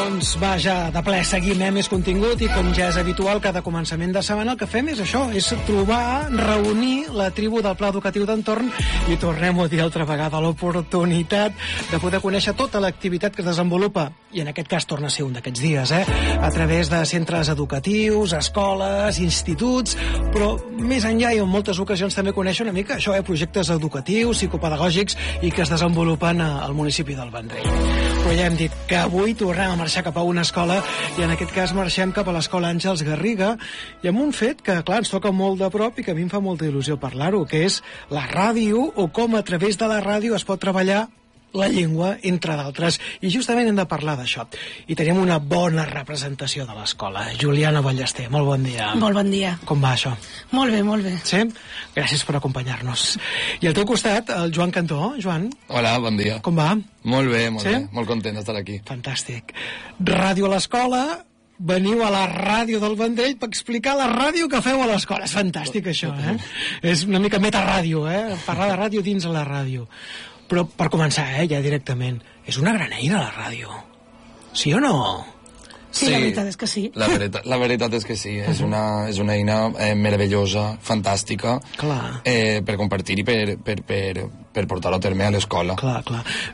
Doncs va, ja de ple seguim més contingut i com ja és habitual cada començament de setmana el que fem és això, és trobar, reunir la tribu del Pla Educatiu d'Entorn i tornem-ho a dir altra vegada, l'oportunitat de poder conèixer tota l'activitat que es desenvolupa, i en aquest cas torna a ser un d'aquests dies, a través de centres educatius, escoles, instituts, però més enllà i en moltes ocasions també conèixer una mica això, projectes educatius, psicopedagògics i que es desenvolupen al municipi del Vendrell. Però ja hem dit que avui tornem a marxar cap a una escola i en aquest cas marxem cap a l'escola Àngels Garriga i amb un fet que, clar, ens toca molt de prop i que a mi em fa molta il·lusió parlar-ho, que és la ràdio o com a través de la ràdio es pot treballar la llengua, entre d'altres. I justament hem de parlar d'això. I tenim una bona representació de l'escola. Juliana Ballester, molt bon dia. Molt bon dia. Com va això? Molt bé, molt bé. Sí? Gràcies per acompanyar-nos. I al teu costat, el Joan Cantó. Joan. Hola, bon dia. Com va? Molt bé, molt bé. Molt content d'estar aquí. Fantàstic. Ràdio a l'escola, veniu a la ràdio del Vendrell per explicar la ràdio que feu a l'escola. És fantàstic, això, És una mica metaràdio, Parlar de ràdio dins de la ràdio. Però per començar, ja directament, és una gran eina la ràdio. Sí o no? Sí, la veritat és que sí. La veritat és que sí. És una eina meravellosa, fantàstica, per compartir i per portar-ho a terme a l'escola. Clar.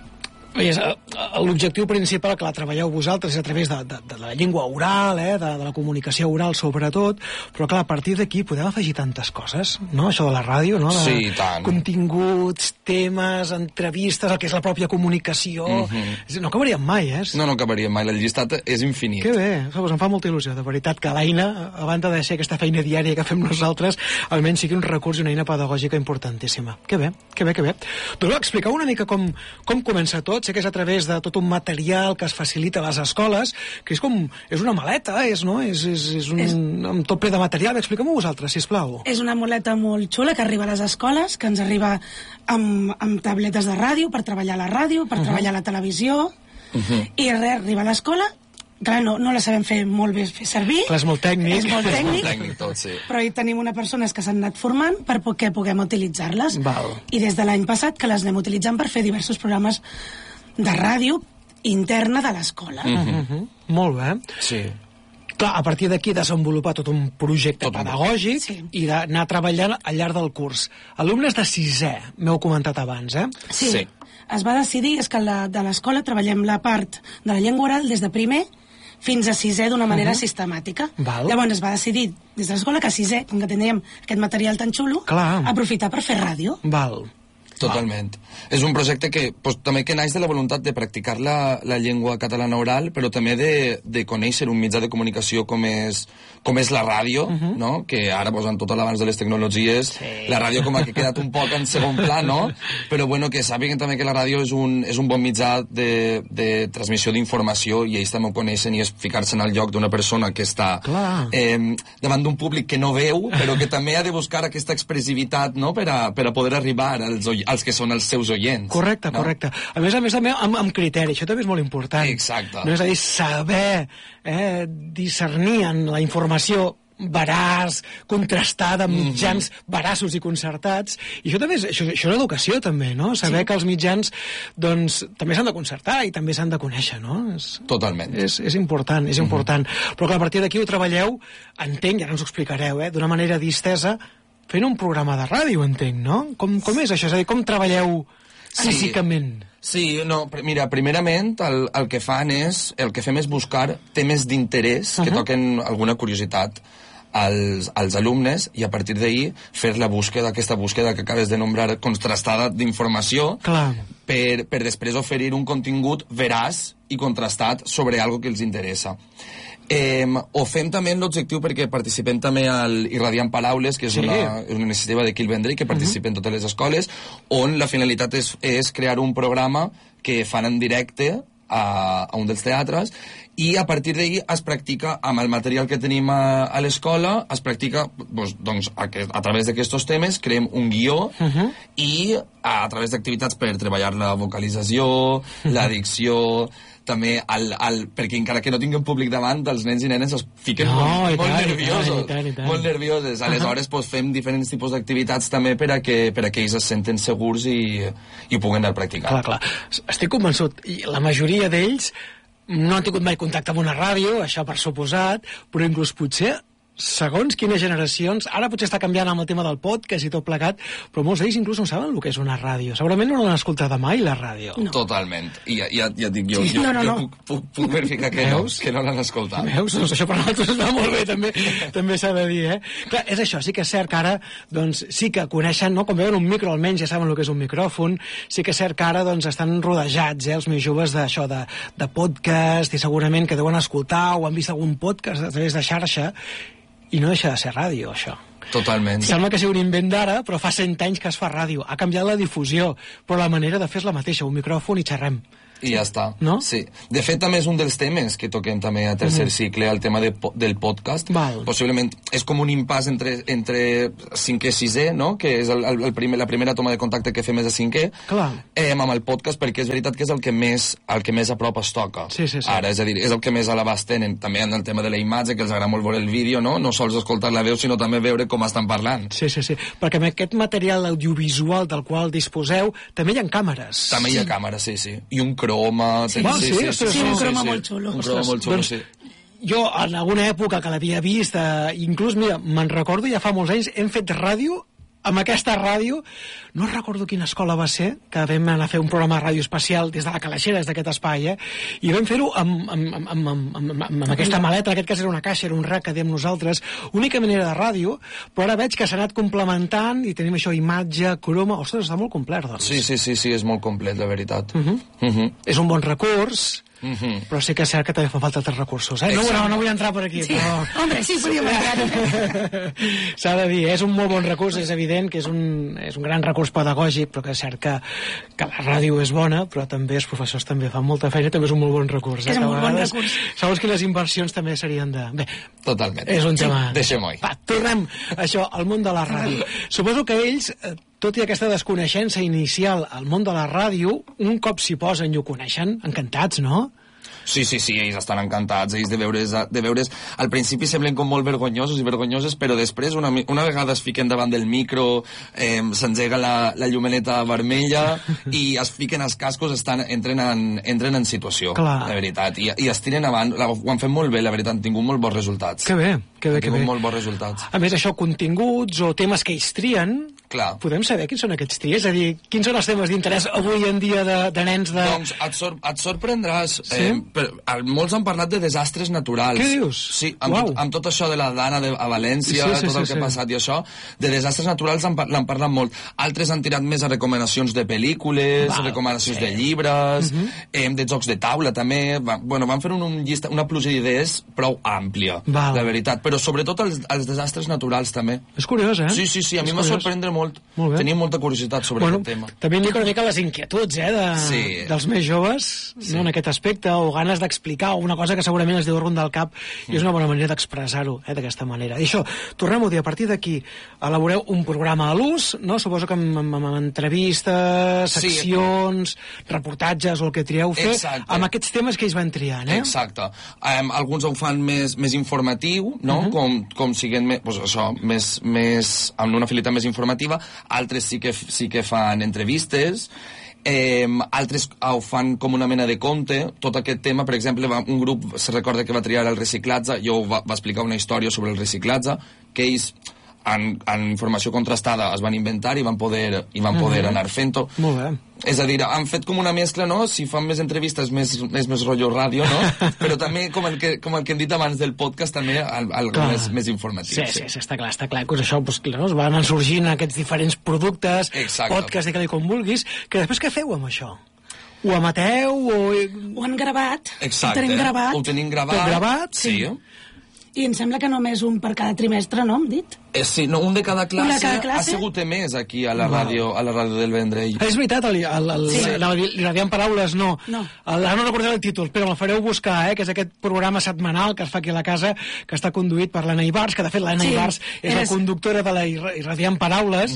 L'objectiu principal que la treballeu vosaltres és a través de la llengua oral, de la comunicació oral sobretot, però clar, a partir d'aquí podem afegir tantes coses, no? Això de la ràdio, no? Sí, tant. Continguts, temes, entrevistes, el que és la pròpia comunicació. No acabaríem mai, No acabaríem mai, el llistat és infinit. Que bé, em fa molta il·lusió, de veritat, que l'eina, a banda de ser aquesta feina diària que fem nosaltres, almenys sigui un recurs i una eina pedagògica importantíssima. Que bé. Doncs expliqueu una mica com comença tot. Sé que és a través de tot un material que es facilita a les escoles, que és una maleta, amb tot ple de material. Expliqueu-m'ho vosaltres, sisplau. És una maleta molt xula que arriba a les escoles, que ens arriba amb tabletes de ràdio, per treballar a la ràdio, per treballar a la televisió, i res, arriba a l'escola. Clar, no la sabem fer molt bé fer servir. Clar, és molt tècnic. És molt tècnic tot, sí. Però hi tenim unes persones que s'han anat formant perquè puguem utilitzar-les. I des de l'any passat que les anem utilitzant per fer diversos programes de ràdio interna de l'escola. Molt bé. Sí. Clar, a partir d'aquí desenvolupar tot un projecte pedagògic i d'anar treballant al llarg del curs. Alumnes de 6è, m'heu comentat abans, Sí. Es va decidir que de l'escola treballem la part de la llengua oral des de primer fins a 6è d'una manera sistemàtica. Llavors es va decidir des de l'escola que a 6è, com que tindríem aquest material tan xulo, aprofitar per fer ràdio. Totalment. És un projecte que també que naix de la voluntat de practicar la llengua catalana oral, però també de conèixer un mitjà de comunicació com és la ràdio, no? Que ara, amb tot l'abans de les tecnologies, la ràdio com que ha quedat un poc en segon pla, no? Però que sàpiguen també que la ràdio és un bon mitjà de transmissió d'informació i ells també ho coneixen i és ficar-se en el lloc d'una persona que està davant d'un públic que no veu, però que també ha de buscar aquesta expressivitat, no? Per a poder arribar als que són els seus oients. Correcte. A més també amb criteri, això també és molt important. Exacte. No és a dir, saber discernir en la informació veraç, contrastada, amb mitjans veraços i concertats. I això també això és educació, també, no? Saber que els mitjans, doncs, també s'han de concertar i també s'han de conèixer, no? Totalment. És important, és important. Però clar, a partir d'aquí ho treballeu, entenc, ja ens ho explicareu, d'una manera distesa, fent un programa de ràdio, entenc, no? Com és això? És a dir, com treballeu físicament? Sí, mira, primerament el que fem és buscar temes d'interès que toquen alguna curiositat als alumnes i a partir d'ahir fer aquesta búsqueda que acabes de nombrar contrastada d'informació per després oferir un contingut veraç i contrastat sobre algo que els interessa. Ho fem també en l'objectiu perquè participem també al Irradiant Paraules, que és una iniciativa d'aquí al Vendrell que participa en totes les escoles, on la finalitat és crear un programa que fan en directe a un dels teatres i a partir d'ahir es practica amb el material que tenim a l'escola, es practica doncs, a través d'aquests temes creem un guió i a través d'activitats per treballar la vocalització, la dicció, també perquè encara que no tinguin públic davant, els nens i nenes es fiquen molt nerviosos. Aleshores fem diferents tipus d'activitats també per a que ells es senten segurs i ho puguen anar practicant. Clar. Estic convençut, i la majoria d'ells no han tingut mai contacte amb una ràdio, això per suposat, però inclús potser segons quines generacions, ara potser està canviant amb el tema del podcast i tot plegat, però molts d'ells inclús no saben el que és una ràdio. Segurament no l'han escoltat mai, la ràdio. No. Totalment. I ja dic, jo puc verificar que no l'han escoltat. Veus? Doncs això per nosaltres va molt bé, també s'ha de dir, eh? Clar, és això, sí que és cert que ara, doncs, sí que coneixen, no? Com veuen un micro, almenys ja saben el que és un micròfon, sí que és cert que ara, doncs, estan rodejats, els més joves d'això, de podcast, i segurament que deuen escoltar o han vist algun podcast a través de xarxa, i no deixa de ser ràdio, això. Totalment. Sembla que sigui un invent d'ara, però fa 100 anys que es fa ràdio. Ha canviat la difusió, però la manera de fer és la mateixa, un micròfon i xerrem. I ja està. No? Sí. De fet, també és un dels temes que toquem també a tercer cicle, el tema del podcast. Val. Possiblement és com un impàs entre cinquè i sisè, no? Que és la primera toma de contacte que fem és a cinquè. Clar. Amb el podcast, perquè és veritat que és el que més a prop es toca. Sí. Ara, és a dir, és el que més a l'abast tenen. També en el tema de la imatge, que els agrada molt veure el vídeo, no? No sols escoltar la veu, sinó també veure com estan parlant. Sí. Perquè amb aquest material audiovisual del qual disposeu, també hi ha càmeres. També hi ha càmeres, sí. I un croma... Sí, un croma molt xulo. Un croma molt xulo, sí. Jo, en alguna època que l'havia vist, inclús, mira, me'n recordo, ja fa molts anys, hem fet ràdio, amb aquesta ràdio, no recordo quina escola va ser, que vam anar a fer un programa de ràdio especial des de la calaixera, des d'aquest espai, i vam fer-ho amb aquesta maleta, en aquest cas era una caixa, era un rack que dèiem nosaltres, única manera de ràdio, però ara veig que s'ha anat complementant i tenim això, imatge, croma, ostres, està molt complet, doncs. Sí, és molt complet, la veritat. És un bon recurs, però sí que és cert que també fa falta altres recursos, eh? No vull entrar per aquí, però... Hombre, sí, podríem entrar. S'ha de dir, és un molt bon recurs, és evident que és un gran recurs pedagògic, però que és cert que la ràdio és bona, però també els professors també fan molta feina, també és un molt bon recurs. És un molt bon recurs. Segons quines inversions també serien de... Bé, totalment. És un tema... Deixem-ho. Va, tornem, això, al món de la ràdio. Suposo que ells... tot i aquesta desconeixença inicial al món de la ràdio, un cop s'hi posen i ho coneixen, encantats, no? Sí, ells estan encantats, ells de veure's... Al principi semblen com molt vergonyosos i vergonyoses, però després, una vegada es fiquen davant del micro, s'engega la llumeneta vermella i es fiquen els cascos, entren en situació, clar, la veritat, i es tiren avant, ho han fet molt bé, la veritat, han tingut molt bons resultats. Que bé. Han tingut molt bons resultats. A més, això, continguts o temes que ells trien, clar, podem saber quins són aquests tries? És a dir, quins són els temes d'interès avui en dia de nens de... Doncs et sorprendràs. Sí? Molts han parlat de desastres naturals. Què dius? Sí, amb tot això de la Dana a València, tot el que ha passat i això, de desastres naturals l'han parlat molt. Altres han tirat més a recomanacions de pel·lícules, recomanacions de llibres, de jocs de taula també. Van fer una pluja d'idees prou àmplia, la veritat. Però sobretot els desastres naturals també. És curiós, eh? Sí, a mi m'ha sorprendre molt. Tenim molta curiositat sobre aquest tema. També indica una mica les inquietuds dels més joves, no, en aquest aspecte, o ganes d'explicar una cosa que segurament els deu rondar al cap, i és una bona manera d'expressar-ho, d'aquesta manera. I això, tornem-ho a dir, a partir d'aquí elaboreu un programa a l'ús, no? Suposo que amb entrevistes, seccions, reportatges o el que trieu fer, amb aquests temes que ells van triant, eh? Exacte. Alguns ho fan més informatiu, no? Com siguent més amb una finalitat més informativa, altres sí que fan entrevistes, altres ho fan com una mena de conte. Tot aquest tema, per exemple, un grup se recorda que va triar el reciclatge, jo va explicar una història sobre el reciclatge, que ells en informació contrastada es van inventar i van poder anar fent-ho. Molt bé. És a dir, han fet com una mescla, no? Si fan més entrevistes, més rotllo ràdio, no? Però també, com el que hem dit abans del podcast, també algo més informatiu. Sí, està clar. Pues això, es van sorgint aquests diferents productes, podcast, digue-li com vulguis, que després què feu amb això? Ho emeteu? Ho han gravat. Exacte. Ho tenim gravat. Sí. I em sembla que només un per cada trimestre, no? Hem dit? Sí, no, un de cada classe ha sigut emès aquí a la ràdio del Vendrell. És veritat, l'Irradiant Paraules, no. Ara no recordem el títol, però me'l fareu buscar, que és aquest programa setmanal que es fa aquí a la casa, que està conduït per l'Anna Ibars, que de fet l'Anna Ibars és la conductora de la Irradiant Paraules,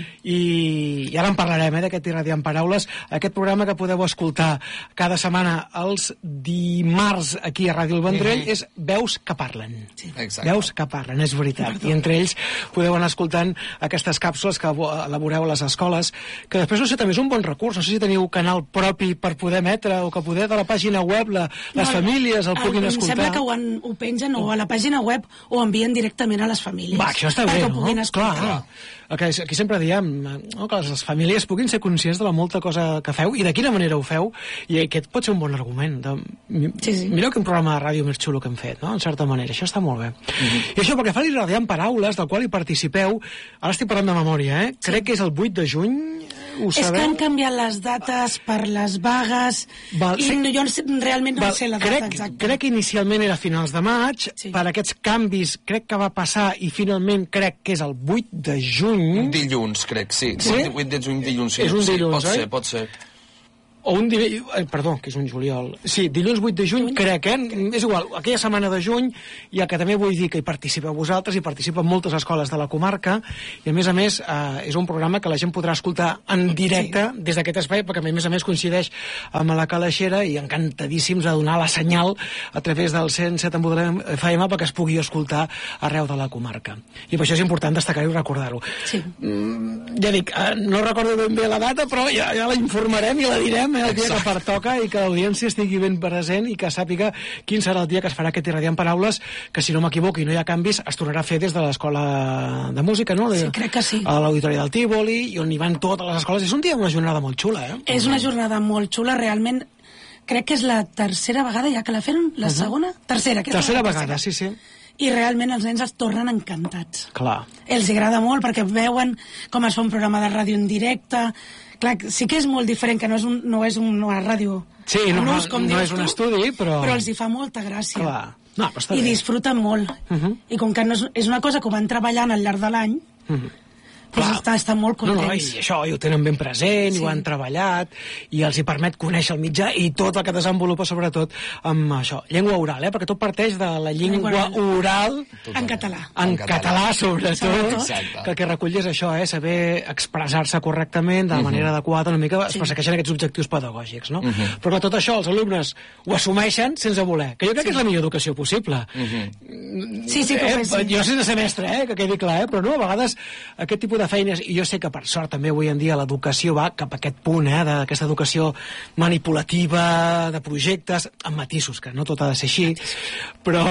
i ara en parlarem, d'aquest Irradiant Paraules, aquest programa que podeu escoltar cada setmana els dimarts aquí a Ràdio El Vendrell és Veus que parlen. Veus que parlen, és veritat. I entre ells podeu anar escoltant aquestes càpsules que elaboreu a les escoles, que després, no sé, també és un bon recurs. No sé si teniu canal propi per poder emetre, o que poder de la pàgina web les famílies el puguin escoltar. Em sembla que ho pengen o a la pàgina web o envien directament a les famílies. Va, això està bé, no? Clar. Aquí sempre diem que les famílies puguin ser conscients de la molta cosa que feu i de quina manera ho feu, i aquest pot ser un bon argument. Mireu quin programa de ràdio més xulo que hem fet, no? En certa manera, això està molt bé. I això, perquè fa l'Irradiant Paraules, del qual hi participeu, ara estic parlant de memòria, crec que és el 8 de juny, ho sabeu? És que han canviat les dates per les vagues, i jo realment no sé la data exacta. Crec que inicialment era a finals de maig, per aquests canvis crec que va passar, i finalment crec que és el 8 de juny. Dilluns, crec, sí. 8 de juny, dilluns. És un dilluns, pot ser. O un perdó, que és un juliol. Sí, dilluns 8 de juny, crec, és igual, aquella setmana de juny, ja que també vull dir que hi participeu vosaltres, hi participen moltes escoles de la comarca, i a més, és un programa que la gent podrà escoltar en directe des d'aquest espai, perquè a més coincideix amb la Calaixera, i encantadíssims a donar la senyal a través del 107 en Modulem FM perquè es pugui escoltar arreu de la comarca. I per això és important destacar-ho i recordar-ho. Ja dic, no recordo ben bé la data, però ja la informarem i la direm el dia que pertoca, i que l'audiència estigui ben present i que sàpiga quin serà el dia que es farà aquest Irradiant Paraules, que si no m'equivoco i no hi ha canvis es tornarà a fer des de l'Escola de Música, no? Sí, crec que sí. A l'Auditori del Tívoli, i on hi van totes les escoles. És un dia, una jornada molt xula, És una jornada molt xula, realment. Crec que és la tercera vegada ja que la feren, la segona? Tercera vegada, sí. I realment els nens els tornen encantats. Clar. Els agrada molt perquè veuen com es fa un programa de ràdio en directe. Clar, sí que és molt diferent, que no és una ràdio. Sí, no és un estudi, però els hi fa molta gràcia. Clar. No, però està I bé. Disfruten molt. I com que és una cosa que ho van treballant al llarg de l'any, doncs estan molt contents. I això, i ho tenen ben present, i ho han treballat, i els hi permet conèixer el mitjà i tot el que desenvolupa, sobretot, amb això. Llengua oral, perquè tot parteix de la llengua oral en català. En català, sobretot, que el que recull és això, saber expressar-se correctament, de la manera adequada, una mica es persegueixen aquests objectius pedagògics, no? Però que tot això els alumnes ho assumeixen sense voler, que jo crec que és la millor educació possible. Sí, professor. Jo sé de ser mestre, que quedi clar, però no, a vegades aquest tipus de feines, i jo sé que per sort també avui en dia l'educació va cap a aquest punt, d'aquesta educació manipulativa, de projectes, amb matisos, que no tot ha de ser així, però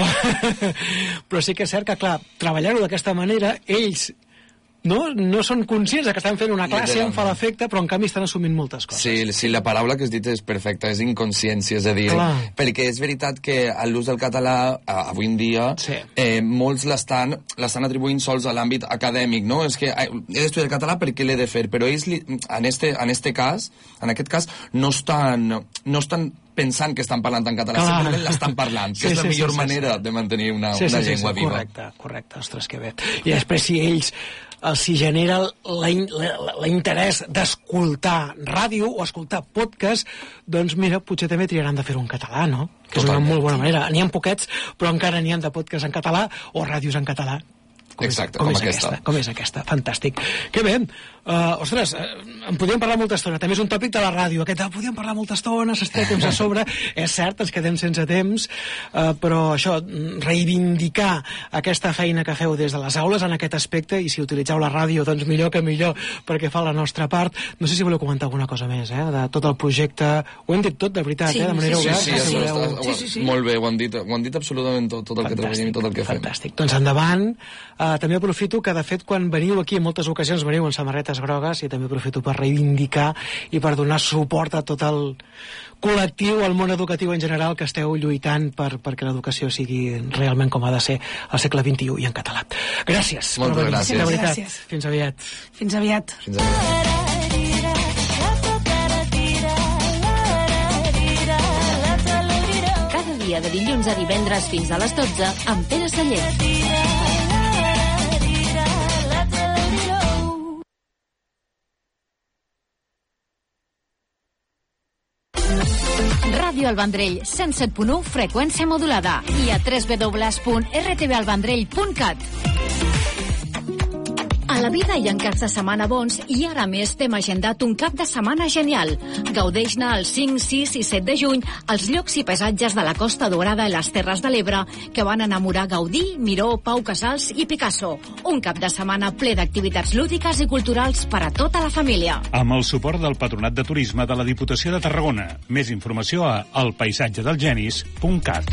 sí que és cert que, clar, treballar-ho d'aquesta manera, ells no són conscients que estan fent una classe, em fa l'efecte, però en canvi estan assumint moltes coses. Sí, la paraula que has dit és perfecta, és inconsciència, és a dir, perquè és veritat que l'ús del català, avui en dia, molts l'estan atribuint sols a l'àmbit acadèmic, no? És que he d'estudiar el català perquè l'he de fer, però ells, en aquest cas, no estan pensant que estan parlant en català, simplement l'estan parlant, que és la millor manera de mantenir una llengua viva. Correcte, ostres, que bé. I després, si ells si genera l'interès d'escoltar ràdio o escoltar podcast, doncs mira, potser també triaran de fer-ho en català, no? Que és una molt bona manera. N'hi ha poquets, però encara n'hi ha de podcast en català o ràdios en català. Exacte, com aquesta. Com és aquesta, fantàstic. Que bé, ostres, en podríem parlar molta estona, també és un tòpic de la ràdio, podríem parlar molta estona, s'està temps a sobre, és cert, ens quedem sense temps, però això, reivindicar aquesta feina que feu des de les aules en aquest aspecte, i si utilitzeu la ràdio, doncs millor que millor, perquè fa la nostra part. No sé si voleu comentar alguna cosa més, de tot el projecte, ho hem dit tot, de veritat, de manera oberta. Sí, molt bé, ho han dit absolutament tot el que treballem i tot el que fem. Fantàstic, doncs endavant. També aprofito que, de fet, quan veniu aquí, en moltes ocasions veniu en samarretes grogues, i també aprofito per reivindicar i per donar suport a tot el col·lectiu, al món educatiu en general, que esteu lluitant perquè l'educació sigui realment com ha de ser al segle XXI i en català. Gràcies. Moltes gràcies. De veritat. Fins aviat. Fins aviat. Cada dia de dilluns a divendres fins a les 12 amb Pere Celler. Ràdio El Vendrell, 107.1, freqüència modulada, i a www.rtvalvendrell.cat. A la vida hi ha caps de setmana bons i ara més t'hem agendat un cap de setmana genial. Gaudeix-ne el 5, 6 i 7 de juny als llocs i paisatges de la Costa Daurada i les Terres de l'Ebre que van enamorar Gaudí, Miró, Pau Casals i Picasso. Un cap de setmana ple d'activitats lúdiques i culturals per a tota la família. Amb el suport del Patronat de Turisme de la Diputació de Tarragona. Més informació a elpaisatgedelgenis.cat.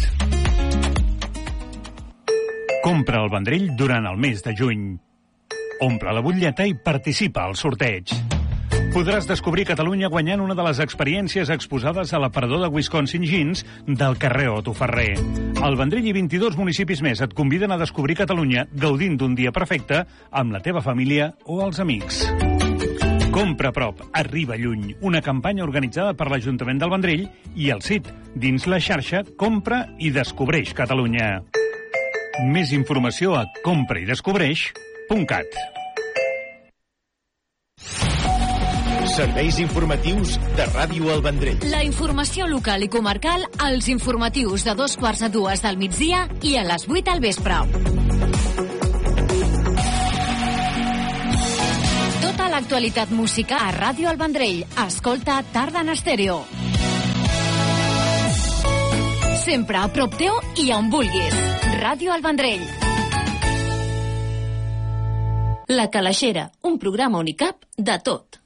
Compra el Vendrell durant el mes de juny. Omple la butlleta i participa al sorteig. Podràs descobrir Catalunya guanyant una de les experiències exposades a l'aparador de Wisconsin Jeans del carrer Otto Ferrer. El Vendrell i 22 municipis més et conviden a descobrir Catalunya gaudint d'un dia perfecte amb la teva família o els amics. Compra a prop, arriba lluny. Una campanya organitzada per l'Ajuntament del Vendrell i el CIT, dins la xarxa Compra i Descobreix Catalunya. Més informació a compraidescobreix.cat. Serveis informatius de Ràdio El Vendrell. La informació local i comarcal als informatius de 2:45 del migdia i a les 8 al vespre. Tota l'actualitat musical a Ràdio El Vendrell. Escolta Tarda en Estèreo. Sempre a prop teu i on vulguis. Ràdio El Vendrell. La Calaixera, un programa Unicap de tot.